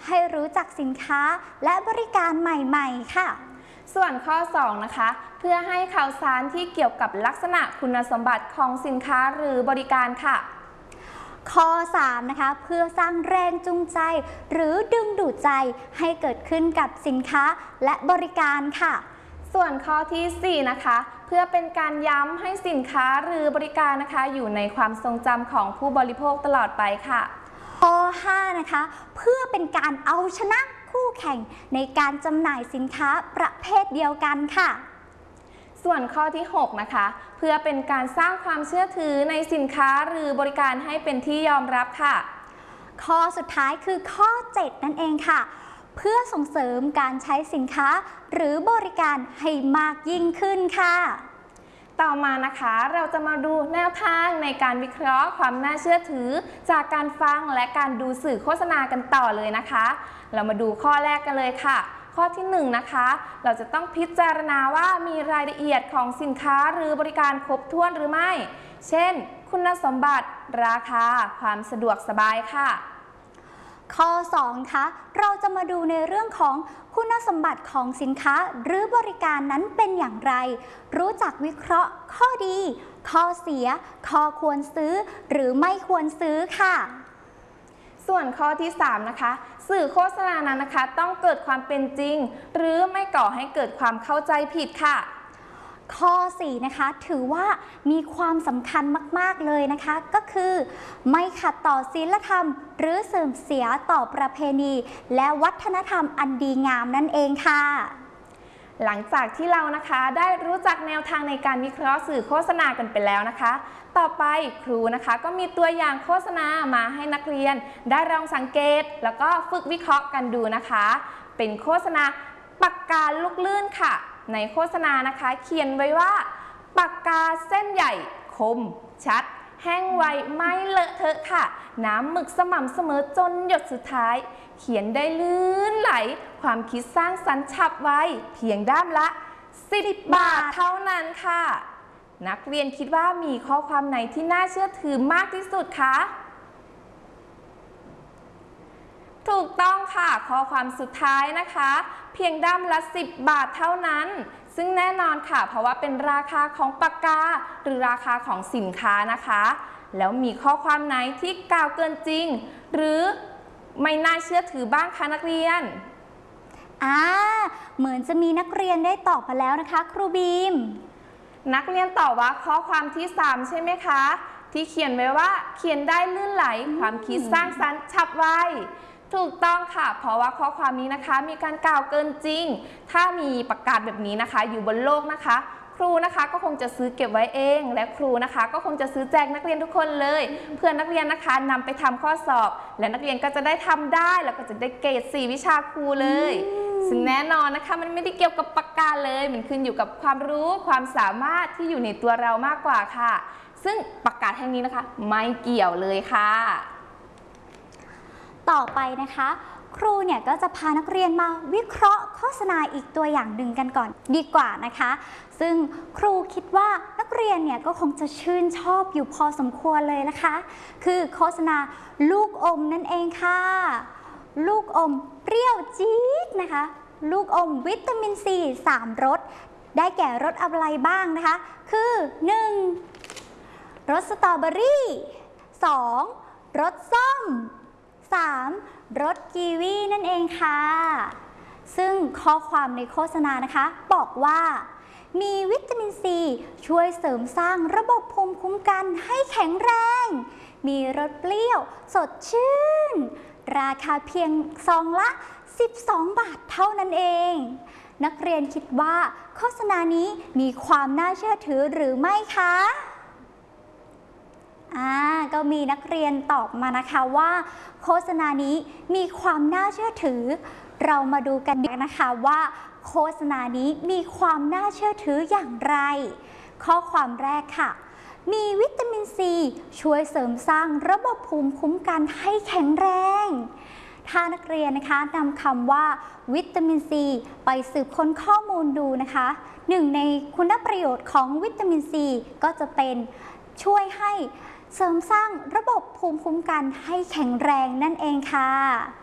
ให้รู้จักสินค้าและบริการใหม่ๆค่ะส่วนข้อ2นะคะเพื่อให้ข่าวสารที่เกี่ยวกับลักษณะคุณสมบัติของสินค้าหรือบริการค่ะข้อ3นะคะเพื่อสร้างแรงจูงใจหรือดึงดูดใจให้เกิดขึ้นกับสินค้าและบริการค่ะส่วนข้อที่4นะคะเพื่อเป็นการย้ำให้สินค้าหรือบริการนะคะอยู่ในความทรงจำของผู้บริโภคตลอดไปค่ะข้อ5นะคะเพื่อเป็นการเอาชนะคู่แข่งในการจำหน่ายสินค้าประเภทเดียวกันค่ะส่วนข้อที่6นะคะเพื่อเป็นการสร้างความเชื่อถือในสินค้าหรือบริการให้เป็นที่ยอมรับค่ะข้อสุดท้ายคือข้อ7นั่นเองค่ะเพื่อส่งเสริมการใช้สินค้าหรือบริการให้มากยิ่งขึ้นค่ะต่อมานะคะเราจะมาดูแนวทางในการวิเคราะห์ความน่าเชื่อถือจากการฟังและการดูสื่อโฆษณากันต่อเลยนะคะเรามาดูข้อแรกกันเลยค่ะข้อที่1นะคะเราจะต้องพิจารณาว่ามีรายละเอียดของสินค้าหรือบริการครบถ้วนหรือไม่เช่นคุณสมบัติราคาความสะดวกสบายค่ะข้อ2คะเราจะมาดูในเรื่องของคุณสมบัติของสินค้าหรือบริการนั้นเป็นอย่างไรรู้จักวิเคราะห์ข้อดีข้อเสียข้อควรซื้อหรือไม่ควรซื้อค่ะส่วนข้อที่3นะคะสื่อโฆษณานั้นนะคะต้องเกิดความเป็นจริงหรือไม่ก่อให้เกิดความเข้าใจผิดค่ะข้อ4นะคะถือว่ามีความสำคัญมากๆเลยนะคะก็คือไม่ขัดต่อศีลธรรมหรือเสื่อมเสียต่อประเพณีและวัฒนธรรมอันดีงามนั่นเองค่ะหลังจากที่เรานะคะได้รู้จักแนวทางในการวิเคราะห์สื่อโฆษณากันไปแล้วนะคะต่อไปครูนะคะก็มีตัวอย่างโฆษณามาให้นักเรียนได้ลองสังเกตแล้วก็ฝึกวิเคราะห์กันดูนะคะเป็นโฆษณาปากกาลูกลื่นค่ะในโฆษณานะคะเขียนไว้ว่าปากกาเส้นใหญ่คมชัดแห้งไวไม่เลอะเทอะค่ะน้ำหมึกสม่ำเสมอจนหยดสุดท้ายเขียนได้ลื่นไหลความคิดสร้างสรรค์ฉับไวเพียงด้ามละ10 บาทเท่านั้นค่ะนักเรียนคิดว่ามีข้อความไหนที่น่าเชื่อถือมากที่สุดคะถูกต้องค่ะข้อความสุดท้ายนะคะเพียงด้ามละ10 บาทเท่านั้นซึ่งแน่นอนค่ะเพราะว่าเป็นราคาของปากกาหรือราคาของสินค้านะคะแล้วมีข้อความไหนที่กล่าวเกินจริงหรือไม่น่าเชื่อถือบ้างคะนักเรียนเหมือนจะมีนักเรียนได้ตอบมาแล้วนะคะครูบีมนักเรียนตอบว่าข้อความที่3ใช่ไหมคะที่เขียนไว้ว่าเขียนได้ลื่นไหลความคิดสร้างสรรค์ฉับไวถูกต้องค่ะเพราะว่าข้อความนี้นะคะมีการกล่าวเกินจริงถ้ามีประกาศแบบนี้นะคะอยู่บนโลกนะคะครูนะคะก็คงจะซื้อเก็บไว้เองและครูนะคะก็คงจะซื้อแจกนักเรียนทุกคนเลยเพื่อนักเรียนนะคะนำไปทำข้อสอบและนักเรียนก็จะได้ทำได้แล้วก็จะได้เกรด4 วิชาครูเลยซึ่งแน่นอนนะคะมันไม่ได้เกี่ยวกับปากกาเลยมันขึ้นอยู่กับความรู้ความสามารถที่อยู่ในตัวเรามากกว่าค่ะซึ่งประกาศแห่งนี้นะคะไม่เกี่ยวเลยค่ะต่อไปนะคะครูเนี่ยก็จะพานักเรียนมาวิเคราะห์โฆษณาอีกตัวอย่างหนึ่งกันก่อนดีกว่านะคะซึ่งครูคิดว่านักเรียนเนี่ยก็คงจะชื่นชอบอยู่พอสมควรเลยนะคะคือโฆษณาลูกอมนั่นเองค่ะลูกอมเปรี้ยวจี๊ดนะคะลูกอมวิตามินซี3 รสได้แก่รสอะไรบ้างนะคะคือ 1. รสสตรอเบอรี่ 2. รสส้ม 3. รสกีวีนั่นเองค่ะซึ่งข้อความในโฆษณานะคะบอกว่ามีวิตามินซีช่วยเสริมสร้างระบบภูมิคุ้มกันให้แข็งแรงมีรสเปรี้ยวสดชื่นราคาเพียงซองละ12 บาทเท่านั้นเองนักเรียนคิดว่าโฆษณานี้มีความน่าเชื่อถือหรือไม่คะก็มีนักเรียนตอบมานะคะว่าโฆษณานี้มีความน่าเชื่อถือเรามาดูกันนะคะว่าโฆษณานี้มีความน่าเชื่อถืออย่างไรข้อความแรกค่ะมีวิตามินซีช่วยเสริมสร้างระบบภูมิคุ้มกันให้แข็งแรงถ้านักเรียนนะคะนำคำว่าวิตามินซีไปสืบค้นข้อมูลดูนะคะหนึ่งในคุณประโยชน์ของวิตามินซีก็จะเป็นช่วยให้เสริมสร้างระบบภูมิคุ้มกันให้แข็งแรงนั่นเองค่ะ